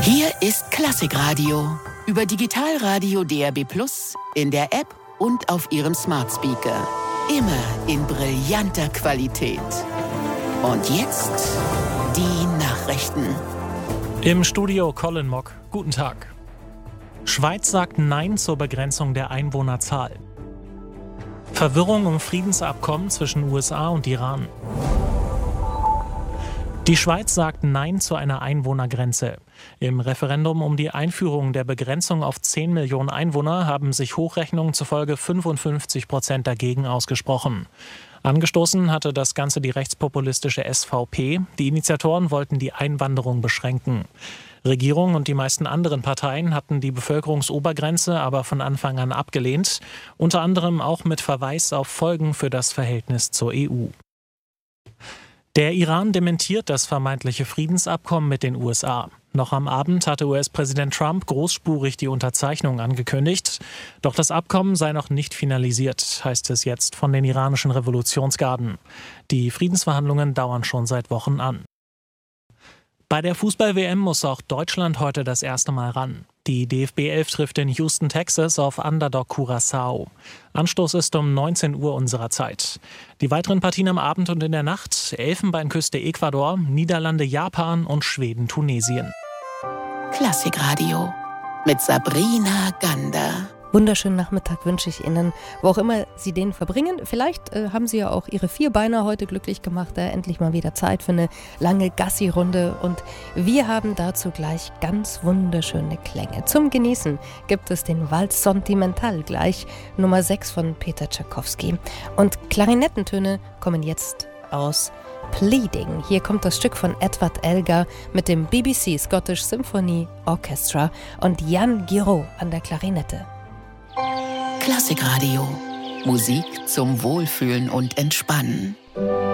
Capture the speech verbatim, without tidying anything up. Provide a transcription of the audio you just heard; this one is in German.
Hier ist Klassikradio über Digitalradio D R B Plus, in der App und auf Ihrem Smart Speaker. Immer in brillanter Qualität. Und jetzt die Nachrichten. Im Studio Colin Mock. Guten Tag. Schweiz sagt Nein zur Begrenzung der Einwohnerzahl. Verwirrung um Friedensabkommen zwischen U S A und Iran. Die Schweiz sagt Nein zu einer Einwohnergrenze. Im Referendum um die Einführung der Begrenzung auf zehn Millionen Einwohner haben sich Hochrechnungen zufolge fünfundfünfzig Prozent dagegen ausgesprochen. Angestoßen hatte das Ganze die rechtspopulistische S V P. Die Initiatoren wollten die Einwanderung beschränken. Regierung und die meisten anderen Parteien hatten die Bevölkerungsobergrenze aber von Anfang an abgelehnt, unter anderem auch mit Verweis auf Folgen für das Verhältnis zur E U. Der Iran dementiert das vermeintliche Friedensabkommen mit den U S A. Noch am Abend hatte U S-Präsident Trump großspurig die Unterzeichnung angekündigt. Doch das Abkommen sei noch nicht finalisiert, heißt es jetzt von den iranischen Revolutionsgarden. Die Friedensverhandlungen dauern schon seit Wochen an. Bei der Fußball-W M muss auch Deutschland heute das erste Mal ran. Die D F B elf trifft in Houston, Texas auf Underdog Curaçao. Anstoß ist um neunzehn Uhr unserer Zeit. Die weiteren Partien am Abend und in der Nacht: Elfenbeinküste Ecuador, Niederlande Japan und Schweden Tunesien. Klassikradio mit Sabrina Gander. Wunderschönen Nachmittag wünsche ich Ihnen, wo auch immer Sie den verbringen. Vielleicht äh, haben Sie ja auch Ihre Vierbeiner heute glücklich gemacht. Äh, endlich mal wieder Zeit für eine lange Gassi-Runde. Und wir haben dazu gleich ganz wunderschöne Klänge. Zum Genießen gibt es den Waltz Sentimental gleich, Nummer sechs von Peter Tschaikowski. Und Klarinettentöne kommen jetzt aus Pleading. Hier kommt das Stück von Edward Elgar mit dem B B C Scottish Symphony Orchestra und Jan Giraud an der Klarinette. Klassikradio. Musik zum Wohlfühlen und Entspannen.